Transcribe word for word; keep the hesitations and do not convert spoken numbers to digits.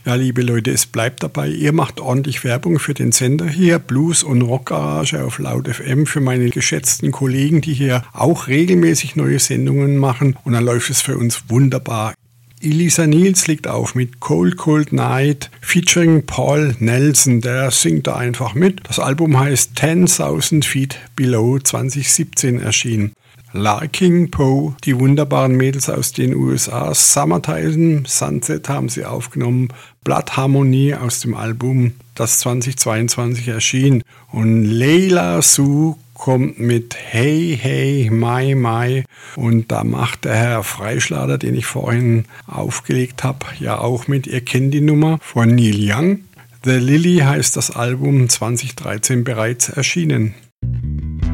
Ja, liebe Leute, es bleibt dabei, ihr macht ordentlich Werbung für den Sender hier, Blues und Rock Garage auf Laut F M, für meine geschätzten Kollegen, die hier auch regelmäßig neue Sendungen machen, und dann läuft es für uns wunderbar. Elisa Niels legt auf mit Cold Cold Night featuring Paul Nelson, der singt da einfach mit. Das Album heißt ten-tausend Feet Below, zwanzig siebzehn erschienen. Larking Poe, die wunderbaren Mädels aus den U S A, Summertime Sunset haben sie aufgenommen, Blood Harmony aus dem Album, das zweitausendzweiundzwanzig erschien, und Leila Sue kommt mit Hey Hey My My, und da macht der Herr Freischlader, den ich vorhin aufgelegt habe, ja auch mit. Ihr kennt die Nummer von Neil Young. The Lily heißt das Album, zwanzig dreizehn bereits erschienen.